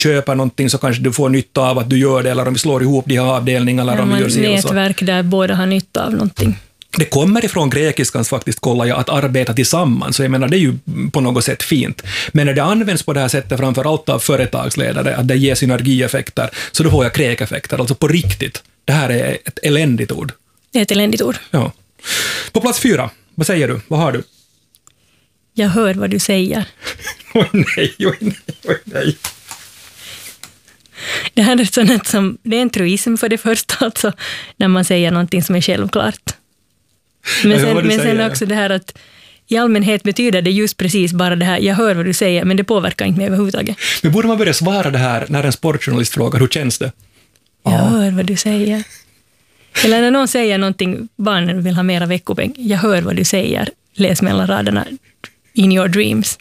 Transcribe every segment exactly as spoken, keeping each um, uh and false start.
köpa någonting så kanske du får nytta av att du gör det, eller om vi slår ihop de här avdelningarna. Ja, om vi gör så. Nätverk där båda har nytta av någonting. Det kommer ifrån grekiskans faktiskt, kollar jag, att arbeta tillsammans. Så jag menar, det är ju på något sätt fint. Men när det används på det här sättet, framför allt av företagsledare, att det ger synergieffekter, så då får jag kräkeffekter. Alltså på riktigt. Det här är ett eländigt ord. Det är ett eländigt ord. Ja. På plats fyra, vad säger du? Vad har du? Jag hör vad du säger. Oj nej, oj nej, oj nej. Det här är sånt som, det är en truism för det första, alltså, när man säger någonting som är självklart. Men sen, men sen säger, också ja. Det här att i allmänhet betyder det just precis bara det här, jag hör vad du säger, men det påverkar inte mig överhuvudtaget. Men borde man börja svara det här när en sportjournalist frågar, hur känns det? Jag ja. hör vad du säger. Eller när någon säger någonting, barnen vill ha mera veckopeng, jag hör vad du säger, läs mellan raderna, in your dreams.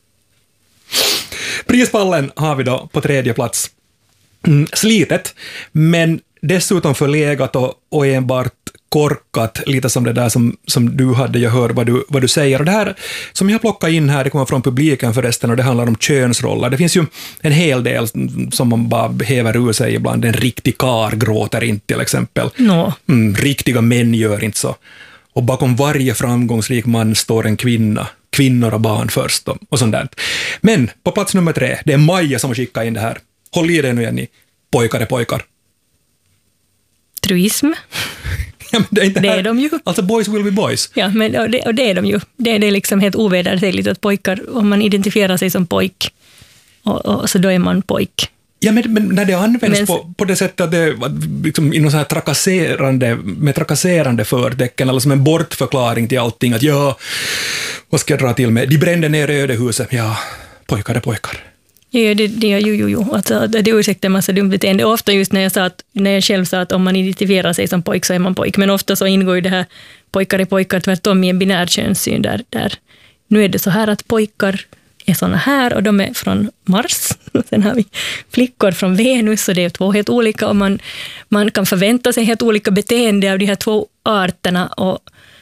Prispallen har vi då på tredje plats. Mm, slitet, men dessutom förlegat och, och enbart korkat, lite som det där som, som du hade, jag hör vad du, vad du säger. Och det här som jag har plockat in här, det kommer från publiken förresten, och det handlar om könsroller. Det finns ju en hel del som man bara häver ur sig ibland. En riktig kar gråter inte till exempel. No. Mm, riktiga män gör inte så. Och bakom varje framgångsrik man står en kvinna. Kvinnor och barn först och, och sånt där. Men på plats nummer tre, det är Maja som har skickat in det här. Håll i det nu, Jenny. Pojkar är pojkar. Truism. Ja, men det är, inte det här. är de ju. Alltså boys will be boys. Ja, men, och, det, och det är de ju. Det, det är liksom helt ovedersägligt att pojkar, om man identifierar sig som pojk, och, och, så då är man pojk. Ja, men, men när det används men, på, på det sättet att det liksom, i någon så här trakasserande, med trakasserande förtecken, eller som en bortförklaring till allting, att ja, vad ska jag dra till med? De brände ner ödehuset. Ja, pojkar är pojkar. Ja, det, det är ju, jo, jo. Alltså, det ursäktar en massa dumt beteende. Ofta just när jag, sa att, när jag själv sa att om man identifierar sig som pojk så är man pojk. Men ofta så ingår ju det här pojkar är pojkar tvärtom i en binär könssyn där, där nu är det så här att pojkar är såna här och de är från Mars. Sen har vi flickor från Venus och det är två helt olika och man, man kan förvänta sig helt olika beteende av de här två arterna. Och,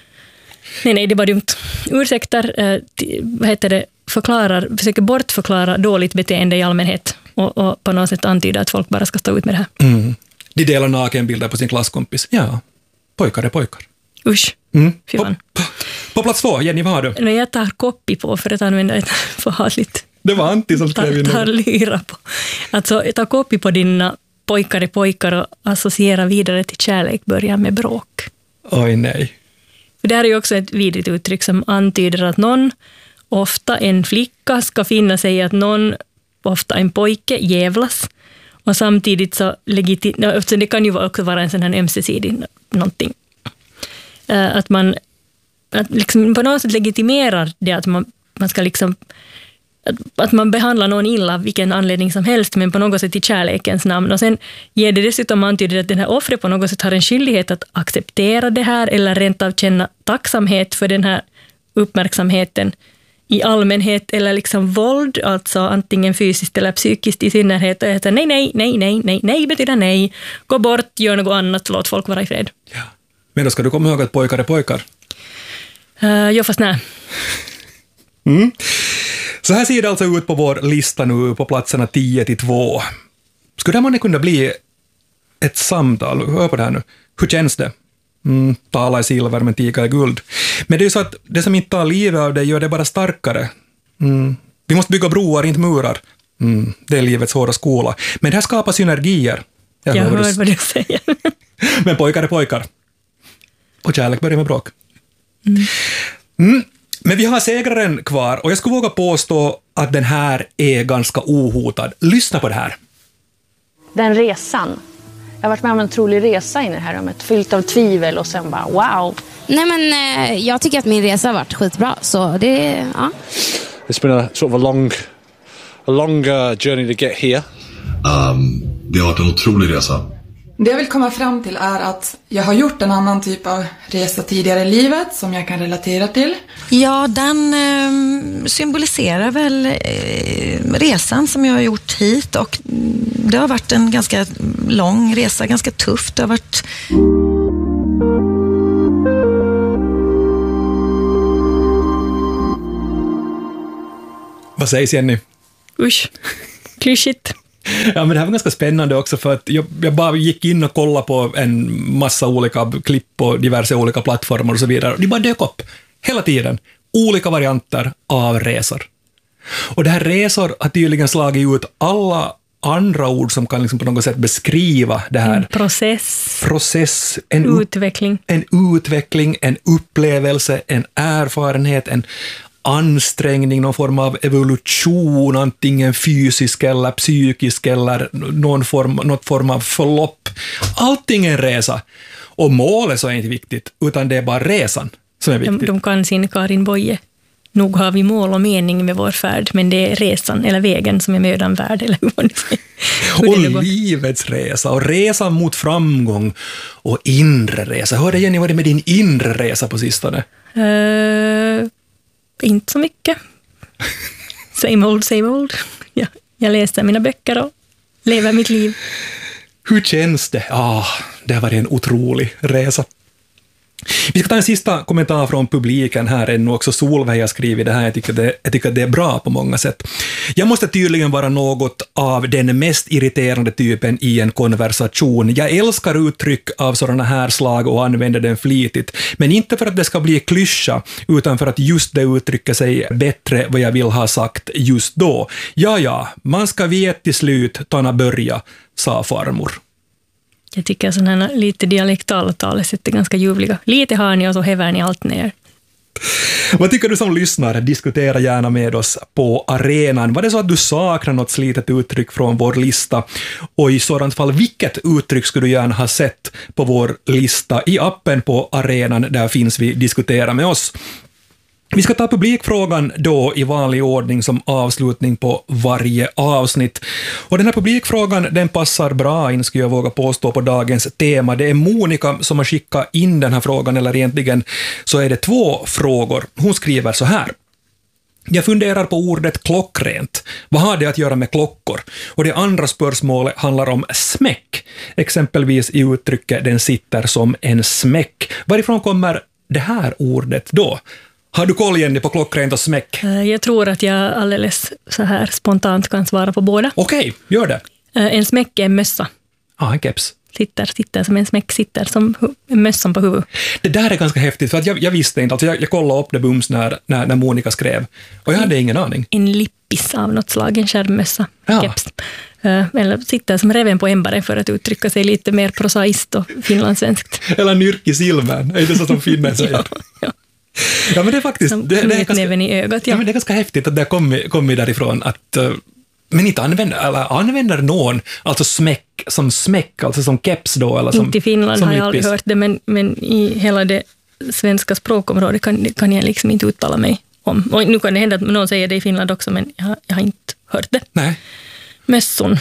nej, nej, det var dumt. Ursäktar, eh, vad heter det? Förklarar, försöker bortförklara dåligt beteende i allmänhet och, och på något sätt antyda att folk bara ska stå ut med det här. Mm. De delar nakenbilder på sin klasskompis. Ja, pojkar är pojkar. Usch, mm. fy fan. På, på plats två, Jenny, vad har du? När jag tar koppi på för att använda ett förhatligt. Det var Antti som skrev in det. Tar lyra på. Alltså, ta koppi på dina pojkar är pojkar och associera vidare till kärlek börjar med bråk. Oj, nej. För det här är ju också ett vidrigt uttryck som antyder att någon, ofta en flicka, ska finna sig i att någon, ofta en pojke, jävlas. Och samtidigt så legitim- det kan ju också vara en sån här ömsesidig någonting. Att man att liksom på något sätt legitimerar det att man, man ska liksom att, att man behandlar någon illa av vilken anledning som helst, men på något sätt i kärlekens namn. Och sen ger det dessutom antyder att den här offret på något sätt har en skyldighet att acceptera det här eller rent av känna tacksamhet för den här uppmärksamheten i allmänhet, eller liksom våld, alltså antingen fysiskt eller psykiskt i synnerhet. Och jag heter nej, nej, nej, nej, nej, nej betyder nej. Gå bort, gör något annat, låt folk vara i fred. Ja. Men då ska du komma ihåg att pojkar är pojkar. Uh, jo, fast nej. Mm. Så här ser det alltså ut på vår lista nu på platserna tio till två. Skulle det man kunna bli ett samtal? Hör på det här nu. Hur känns det? Mm, tala i silver men tiga i guld. Men det är ju så att det som inte tar livet av det gör det bara starkare. Mm. Vi måste bygga broar, inte murar. Mm. Det är livets hårda skola. Men det här skapar synergier. Jag, Jag hör vad du, vad du säger. Men pojkar är pojkar. Och kärlek börjar med bråk. Mm. Mm. Men vi har segraren kvar och jag skulle våga påstå att den här är ganska ohotad. Lyssna på det här. Den resan. Jag har varit med om en otrolig resa in i det här rummet. Fyllt av tvivel och sen bara wow. Nej, men eh, jag tycker att min resa har varit skitbra. Så det, ja. It's been a sort of a long, a long uh, journey to get here. Um, det har varit en otrolig resa. Det jag vill komma fram till är att jag har gjort en annan typ av resa tidigare i livet som jag kan relatera till. Ja, den eh, symboliserar väl eh, resan som jag har gjort hit, och det har varit en ganska lång resa, ganska tufft. Det har varit... Vad sägs, Jenny? Usch, klyschigt. Ja, men det här var ganska spännande också för att jag, jag bara gick in och kollade på en massa olika klipp på diverse olika plattformar och så vidare. De bara dök upp hela tiden. Olika varianter av resor. Och det här resor har tydligen slagit ut alla andra ord som kan liksom på något sätt beskriva det här. En process. Process. En utveckling. En utveckling, en upplevelse, en erfarenhet, en ansträngning, någon form av evolution, antingen fysisk eller psykisk eller någon form, något form av förlopp. Allting är en resa. Och målet så är inte viktigt, utan det är bara resan som är viktigt. De, de kan sin Karin Boye. Nog har vi mål och mening med vår färd, men det är resan eller vägen som är mödan värd. Eller hur man säger. Och livets resa och resan mot framgång och inre resa. Hörde Jenny, vad är det med din inre resa på sistone? Uh, inte så mycket. Same old, same old. Ja, jag läser mina böcker och lever mitt liv. Hur känns det? Ah, det har varit en otrolig resa. Vi ska ta en sista kommentar från publiken här ännu också. Solveig har skrivit det här. Jag tycker det, jag tycker det är bra på många sätt. Jag måste tydligen vara något av den mest irriterande typen i en konversation. Jag älskar uttryck av sådana här slag och använder den flitigt. Men inte för att det ska bli klyscha, utan för att just det uttrycker sig bättre vad jag vill ha sagt just då. Ja, ja, man ska vet till slut ta börja, sa farmor. Jag tycker att sådana här lite dialektala talesätt är ganska ljuvliga. Lite har ni och så häver ni allt ner. Vad tycker du som lyssnar? Diskutera gärna med oss på arenan. Var det så att du saknar något slitet uttryck från vår lista? Och i sådant fall, vilket uttryck skulle du gärna ha sett på vår lista? I appen på arenan, där finns vi diskutera med oss. Vi ska ta publikfrågan då i vanlig ordning som avslutning på varje avsnitt. Och den här publikfrågan, den passar bra in, skulle jag våga påstå, på dagens tema. Det är Monica som har skickat in den här frågan, eller egentligen så är det två frågor. Hon skriver så här. Jag funderar på ordet klockrent. Vad har det att göra med klockor? Och det andra spörsmålet handlar om smäck. Exempelvis i uttrycket den sitter som en smäck. Varifrån kommer det här ordet då? Har du koll, Jenny, på klockrent och smäck? Jag tror att jag alldeles så här spontant kan svara på båda. Okej, gör det. En smäck är en mössa. Ja, en keps. Sitter, sitter som en smäck, sitter som en mössan på huvudet. Det där är ganska häftigt, för att jag, jag visste inte. Alltså jag, jag kollade upp det bums när, när, när Monica skrev. Och jag hade ingen aning. En lippis av något slag, en skärmmössa. Ja. Keps. Eller sitter som reven på ämbare för att uttrycka sig lite mer prosaist och finlandssvenskt. Eller nyrk i silvern, är det så som finnen säger? ja, ja. Ja, men det är faktiskt... Som det, det är ganska, näven i ögat, ja. Ja, men det är ganska häftigt att det har kommit, kommit därifrån att... Uh, men inte använder, eller använder någon alltså smäck som smäck, alltså som keps då? Eller som, inte i Finland som har jag lippis. aldrig hört det, men, men i hela det svenska språkområdet kan, kan jag liksom inte uttala mig om. Och nu kan det hända att någon säger det i Finland också, men jag, jag har inte hört det. Nej. Mösson.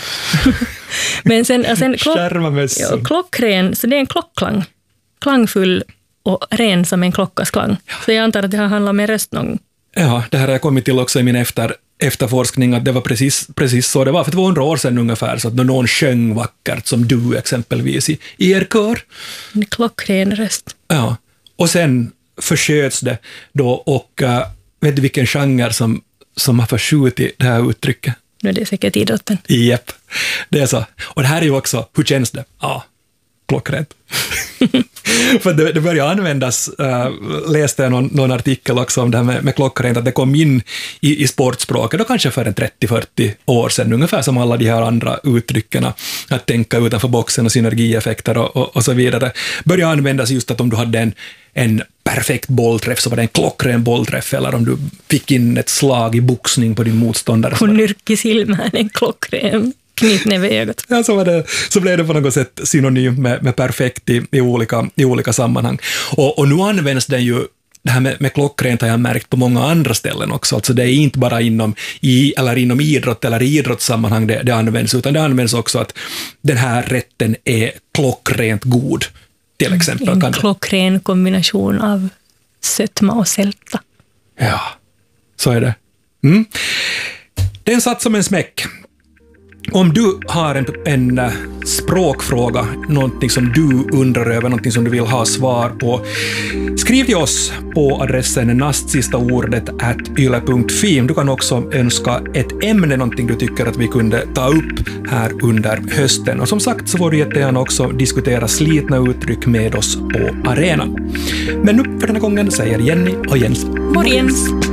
Men sen, sen klock, Skärmamösson. ja, klockren, så det är en klockklang. Klangfull och ren som en klockas klang. Ja. Så jag antar att det har handlat med röst någon. Ja, det här har jag kommit till också i min efter, efterforskning, att det var precis, precis så det var för tvåhundra år sedan ungefär, så att någon sjöng vackert som du exempelvis i, i er kör. En klockren röst. Ja, och sen försköts det då, och uh, vet du vilken genre som, som har förskjutit det här uttrycket? Nu är det säkert idrotten. Japp, det är så. Och det här är ju också, hur känns det? Ja, klockrent. För det, det började användas, äh, läste jag någon, någon artikel också om det här med, med klockrent, att det kom in i, i sportspråket, då kanske för en trettio till fyrtio år sedan, ungefär som alla de här andra uttrycken, att tänka utanför boxen och synergieffekter och, och, och så vidare, började användas just att om du hade en, en perfekt bollträff så var det en klockren bollträff, eller om du fick in ett slag i boxning på din motståndare. På nyrkisilmän, en klockren knytnäve i ögat. Ja, så, var det, så blev det på något sätt synonym med, med perfekt i, i, olika, i olika sammanhang. Och, och nu används den ju, det här med, med klockrent har jag märkt på många andra ställen också. Alltså det är inte bara inom, i, eller inom idrott eller idrottssammanhang det, det används, utan det används också att den här rätten är klockrent god, till exempel. En kan klockren kombination av sötma och sälta. Ja, så är det. Mm. Den satt som en smäck. Om du har en, en språkfråga, någonting som du undrar över, någonting som du vill ha svar på. Skriv till oss på adressen nastsistaordet at yle punkt fi. Du kan också önska ett ämne, någonting du tycker att vi kunde ta upp här under hösten. Och som sagt så får du jättegärna också diskutera slitna uttryck med oss på arenan. Men nu för den här gången säger Jenny och Jens Morgens!